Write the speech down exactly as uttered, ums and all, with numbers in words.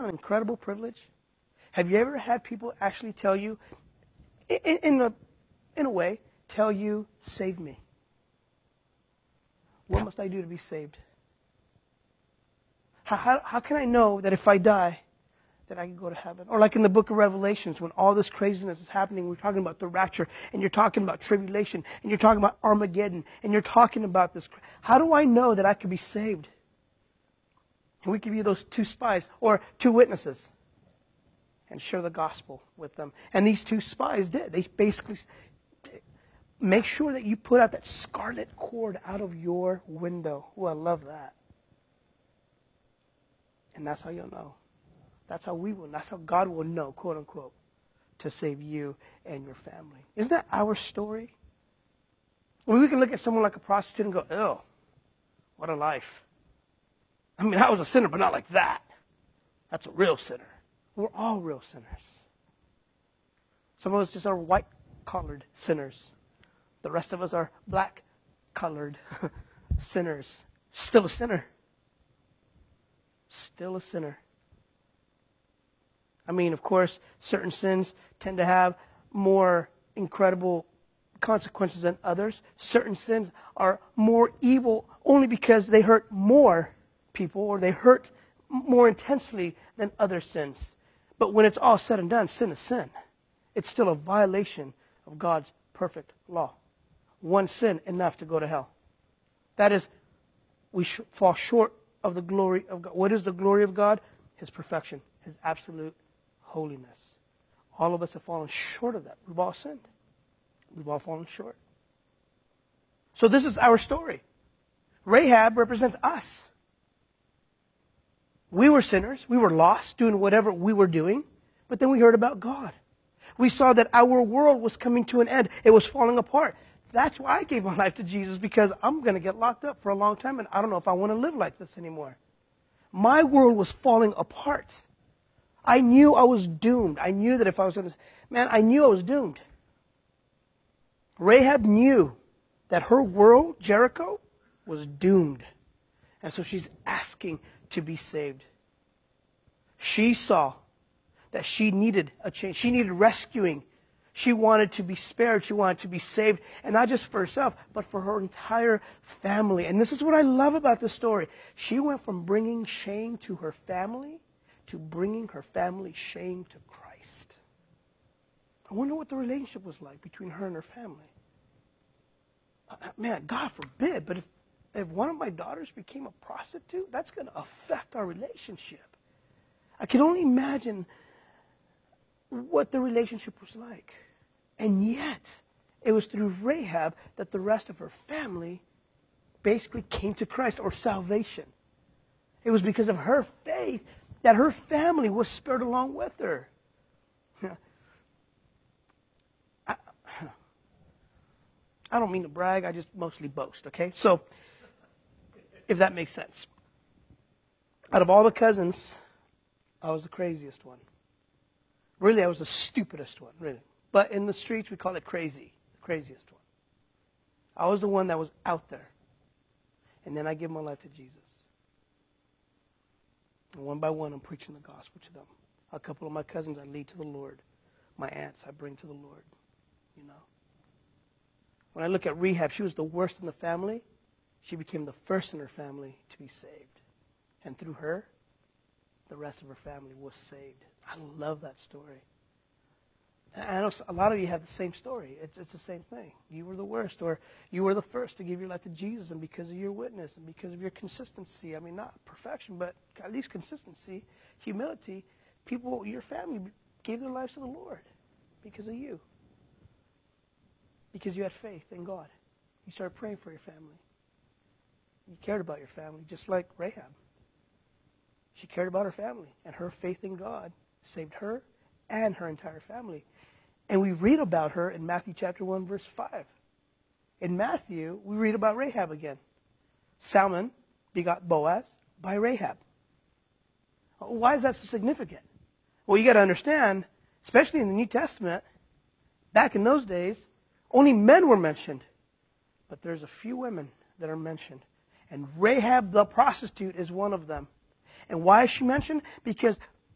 an incredible privilege? Have you ever had people actually tell you, in, in, a, in a way, tell you, save me? What must I do to be saved? How, how, how can I know that if I die, that I can go to heaven? Or like in the book of Revelations, when all this craziness is happening, we're talking about the rapture, and you're talking about tribulation, and you're talking about Armageddon, and you're talking about this. How do I know that I could be saved? And we give you those two spies, or two witnesses, and share the gospel with them. And these two spies did. They basically make sure that you put out that scarlet cord out of your window. Oh, I love that. And that's how you'll know. That's how we will. That's how God will know, quote unquote, to save you and your family. Isn't that our story? When we can look at someone like a prostitute and go, ew, what a life. I mean, I was a sinner, but not like that. That's a real sinner. We're all real sinners. Some of us just are white-collared sinners. The rest of us are black-collared sinners. Still a sinner. Still a sinner. I mean, of course, certain sins tend to have more incredible consequences than others. Certain sins are more evil only because they hurt more people, or they hurt more intensely than other sins. But when it's all said and done, sin is sin. It's still a violation of God's perfect law. One sin enough to go to hell. That is, we sh- fall short of the glory of God. What is the glory of God? His perfection, His absolute holiness. All of us have fallen short of that. We've all sinned. We've all fallen short. So this is our story. Rahab represents us. We were sinners. We were lost, doing whatever we were doing. But then we heard about God. We saw that our world was coming to an end. It was falling apart. That's why I gave my life to Jesus, because I'm going to get locked up for a long time, and I don't know if I want to live like this anymore. My world was falling apart. I knew I was doomed. I knew that if I was going to... Man, I knew I was doomed. Rahab knew that her world, Jericho, was doomed. And so she's asking to be saved. She saw that she needed a change. She needed rescuing. She wanted to be spared. She wanted to be saved. And not just for herself, but for her entire family. And this is what I love about this story. She went from bringing shame to her family to bringing her family shame to Christ. I wonder what the relationship was like between her and her family. Man, God forbid, but if, if one of my daughters became a prostitute, that's going to affect our relationship. I can only imagine what the relationship was like. And yet, it was through Rahab that the rest of her family basically came to Christ, or salvation. It was because of her faith that her family was spared along with her. I, I don't mean to brag, I just mostly boast, okay? So, if that makes sense. Out of all the cousins, I was the craziest one. Really, I was the stupidest one, really. But in the streets, we call it crazy, the craziest one. I was the one that was out there. And then I give my life to Jesus. And one by one, I'm preaching the gospel to them. A couple of my cousins I lead to the Lord. My aunts I bring to the Lord, you know. When I look at Rahab, she was the worst in the family. She became the first in her family to be saved. And through her, the rest of her family was saved. I love that story. And I know a lot of you have the same story. It's, it's the same thing. You were the worst, or you were the first to give your life to Jesus, and because of your witness and because of your consistency, I mean, not perfection, but at least consistency, humility, people, your family gave their lives to the Lord because of you. Because you had faith in God. You started praying for your family. You cared about your family, just like Rahab. She cared about her family, and her faith in God saved her and her entire family. And we read about her in Matthew chapter one, verse five. In Matthew, we read about Rahab again. Salmon begot Boaz by Rahab. Why is that so significant? Well, you got to understand, especially in the New Testament, back in those days, only men were mentioned. But there's a few women that are mentioned. And Rahab the prostitute is one of them. And why is she mentioned? Because